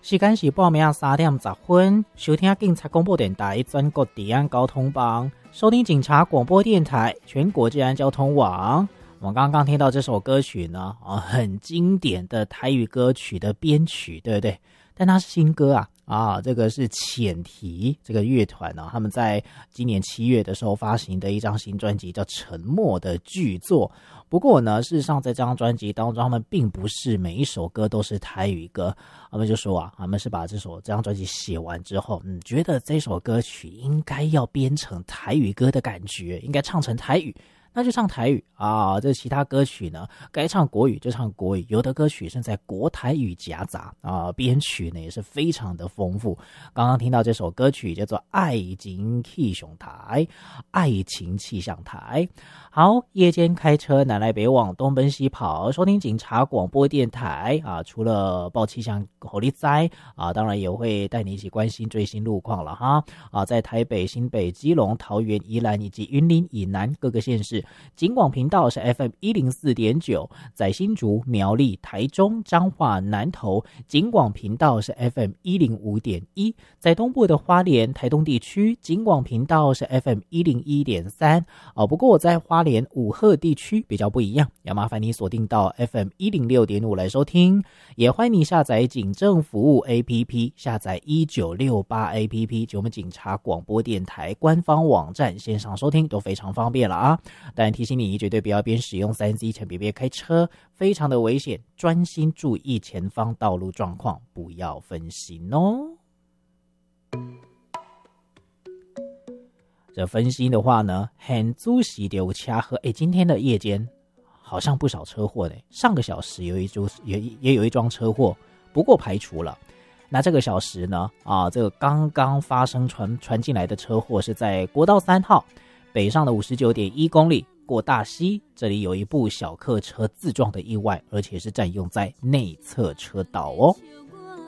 时间是报名3点10分，收听警察广播电台全国治安交通网，收听警察广播电台全国治安交通网。我们刚刚听到这首歌曲呢，很经典的台语歌曲的编曲，对不对？但它是新歌这个是浅提这个乐团呢，他们在今年7月的时候发行的一张新专辑叫《沉默的巨作》。不过呢，事实上在这张专辑当中，他们并不是每一首歌都是台语歌，他们就说他们是把这张专辑写完之后，觉得这首歌曲应该要编成台语歌的感觉，应该唱成台语。那就唱台语这其他歌曲呢，该唱国语就唱国语，有的歌曲是在国台语夹杂编曲呢也是非常的丰富。刚刚听到这首歌曲叫做《爱情气象台》，爱情气象台。好，夜间开车南来北往，东奔西跑，收听警察广播电台除了报气象火力灾当然也会带你一起关心最新路况了哈在台北、新北、基隆、桃园、宜兰以及云林以南各个县市，警广频道是 FM104.9， 在新竹、苗栗、台中、彰化、南投，警广频道是 FM105.1， 在东部的花莲、台东地区，警广频道是 FM101.3不过我在花莲武鹤地区比较不一样，要麻烦你锁定到 FM106.5 来收听，也欢迎你下载警政服务 APP， 下载1968 APP 及我们警察广播电台官方网站线上收听都非常方便了但提醒你绝对不要边使用 3C 前别开车，非常的危险，专心注意前方道路状况，不要分心哦。这分析的话呢，很仔细的有掐和今天的夜间好像不少车祸的，上个小时也有一桩车祸，不过排除了。那这个小时呢这个刚刚发生传进来的车祸是在国道3号北上的 59.1 公里过大溪，这里有一部小客车自撞的意外，而且是占用在内侧车道